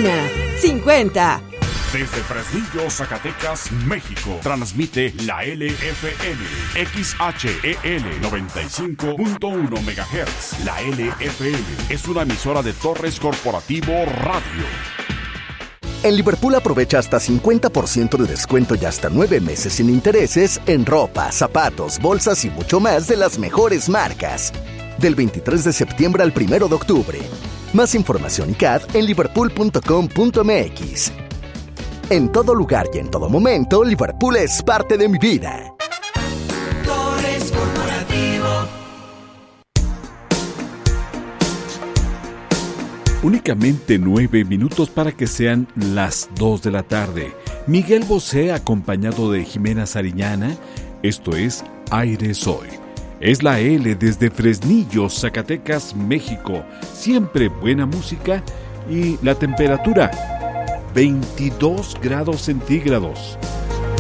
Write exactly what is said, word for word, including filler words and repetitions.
una cincuenta. Desde Fresnillo, Zacatecas, México, transmite la L F M, X H E L noventa y cinco punto uno megahertz. La L F M es una emisora de Torres Corporativo Radio. En Liverpool aprovecha hasta cincuenta por ciento de descuento y hasta nueve meses sin intereses en ropa, zapatos, bolsas y mucho más de las mejores marcas. Del veintitrés de septiembre al primero de octubre. Más información y C A D en liverpool punto com punto m x. En todo lugar y en todo momento, Liverpool es parte de mi vida. Torres Corporativo. Únicamente nueve minutos para que sean las dos de la tarde. Miguel Bosé acompañado de Jimena Sariñana. Esto es Aires Hoy. Es la L desde Fresnillo, Zacatecas, México. Siempre buena música y la temperatura veintidós grados centígrados.